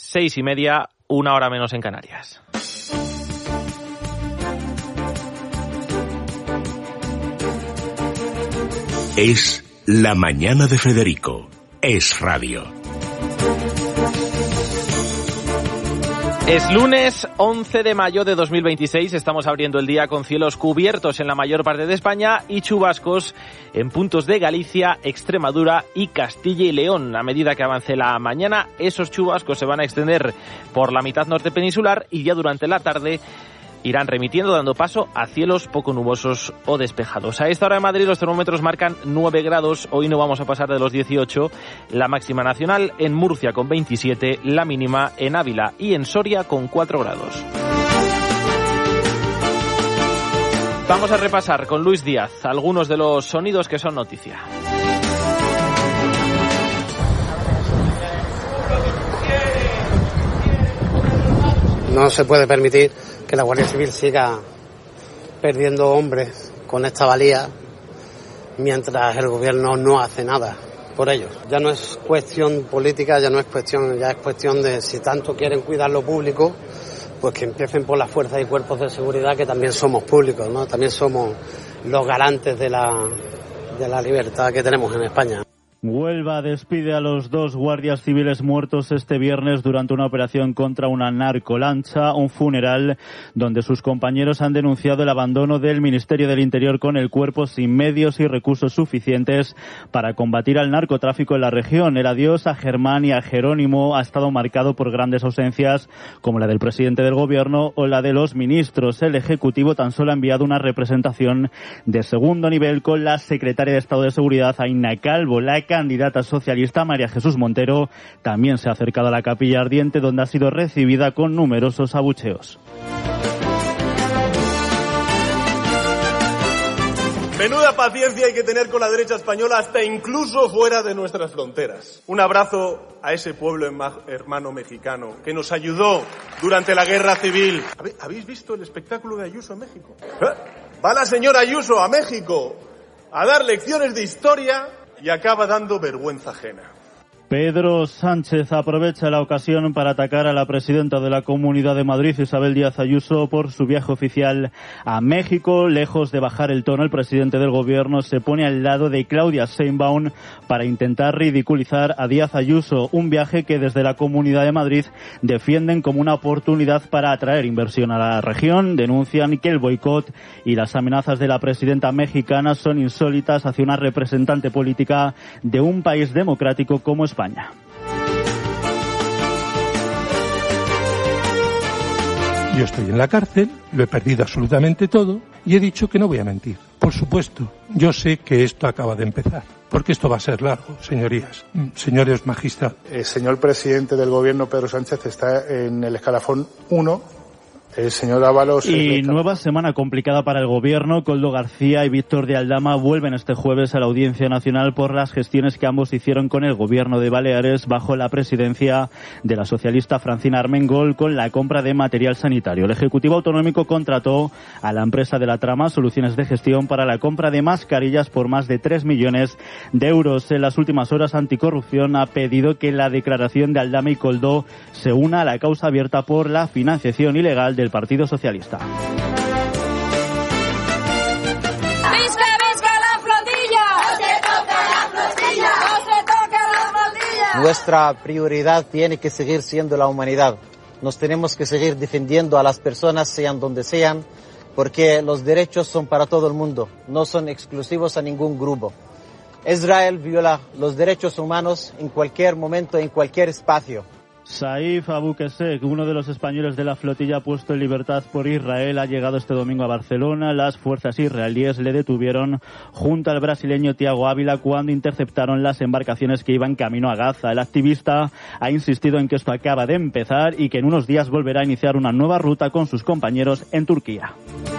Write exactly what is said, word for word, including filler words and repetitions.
seis y media, una hora menos en Canarias. Es La Mañana de Federico. Es radio. Es lunes once de mayo de dos mil veintiséis, estamos abriendo el día con cielos cubiertos en la mayor parte de España y chubascos en puntos de Galicia, Extremadura y Castilla y León. A medida que avance la mañana, esos chubascos se van a extender por la mitad norte peninsular y ya durante la tarde irán remitiendo, dando paso a cielos poco nubosos o despejados. A esta hora en Madrid los termómetros marcan nueve grados, hoy no vamos a pasar de los dieciocho, la máxima nacional en Murcia con veintisiete, la mínima en Ávila y en Soria con cuatro grados. Vamos a repasar con Luis Díaz algunos de los sonidos que son noticia. No se puede permitir que la Guardia Civil siga perdiendo hombres con esta valía mientras el gobierno no hace nada por ellos. Ya no es cuestión política, ya no es cuestión, ya es cuestión de si tanto quieren cuidar lo público, pues que empiecen por las fuerzas y cuerpos de seguridad, que también somos públicos, ¿no? También somos los garantes de la, de la libertad que tenemos en España. Huelva despide a los dos guardias civiles muertos este viernes durante una operación contra una narcolancha, un funeral donde sus compañeros han denunciado el abandono del Ministerio del Interior con el cuerpo sin medios y recursos suficientes para combatir al narcotráfico en la región. El adiós a Germán y a Jerónimo ha estado marcado por grandes ausencias como la del presidente del gobierno o la de los ministros. El Ejecutivo tan solo ha enviado una representación de segundo nivel con la secretaria de Estado de Seguridad, Aina Calvo. La candidata socialista María Jesús Montero también se ha acercado a la Capilla Ardiente, donde ha sido recibida con numerosos abucheos. Menuda paciencia hay que tener con la derecha española, hasta incluso fuera de nuestras fronteras. Un abrazo a ese pueblo hermano mexicano que nos ayudó durante la guerra civil. ¿Habéis visto el espectáculo de Ayuso en México? Va la señora Ayuso a México a dar lecciones de historia y acaba dando vergüenza ajena. Pedro Sánchez aprovecha la ocasión para atacar a la presidenta de la Comunidad de Madrid, Isabel Díaz Ayuso, por su viaje oficial a México. Lejos de bajar el tono, el presidente del gobierno se pone al lado de Claudia Sheinbaum para intentar ridiculizar a Díaz Ayuso, un viaje que desde la Comunidad de Madrid defienden como una oportunidad para atraer inversión a la región. Denuncian que el boicot y las amenazas de la presidenta mexicana son insólitas hacia una representante política de un país democrático como España. España. Yo estoy en la cárcel, lo he perdido absolutamente todo y he dicho que no voy a mentir. Por supuesto, yo sé que esto acaba de empezar, porque esto va a ser largo, señorías, señores magistrados. El señor presidente del gobierno, Pedro Sánchez, está en el escalafón uno. El señor Ábalos... Y nueva semana complicada para el gobierno. Koldo García y Víctor de Aldama vuelven este jueves a la Audiencia Nacional por las gestiones que ambos hicieron con el gobierno de Baleares bajo la presidencia de la socialista Francina Armengol con la compra de material sanitario. El Ejecutivo Autonómico contrató a la empresa de la trama Soluciones de Gestión para la compra de mascarillas por más de tres millones de euros. En las últimas horas, Anticorrupción ha pedido que la declaración de Aldama y Koldo se una a la causa abierta por la financiación ilegal del Partido Socialista. ¡Visca, visca la flotilla! ¡No se toca la flotilla! ¡No se toca la flotilla! Nuestra prioridad tiene que seguir siendo la humanidad. Nos tenemos que seguir defendiendo a las personas, sean donde sean, porque los derechos son para todo el mundo, no son exclusivos a ningún grupo. Israel viola los derechos humanos en cualquier momento, en cualquier espacio. Saif Abouquesek, uno de los españoles de la flotilla puesto en libertad por Israel, ha llegado este domingo a Barcelona. Las fuerzas israelíes le detuvieron junto al brasileño Thiago Ávila cuando interceptaron las embarcaciones que iban camino a Gaza. El activista ha insistido en que esto acaba de empezar y que en unos días volverá a iniciar una nueva ruta con sus compañeros en Turquía.